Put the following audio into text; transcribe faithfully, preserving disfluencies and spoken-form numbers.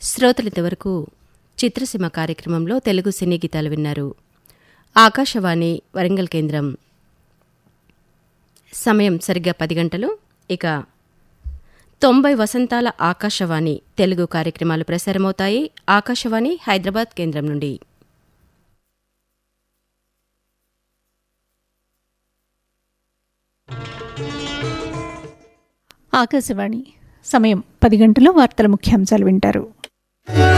శ్రోతలింతవరకు చిత్రసీమ కార్యక్రమంలో తెలుగు సినీ గీతాలు విన్నారు. ఆకాశవాణి వరంగల్ కేంద్రం. సమయం సరిగ్గా పది గంటలు. ఇక తొంభై వసంతాల ఆకాశవాణి తెలుగు కార్యక్రమాలు ప్రసారమవుతాయి ఆకాశవాణి హైదరాబాద్ కేంద్రం నుండి. ఆకాశవాణి సమయం పది గంటలు. వార్తల ముఖ్యాంశాలు వింటారు.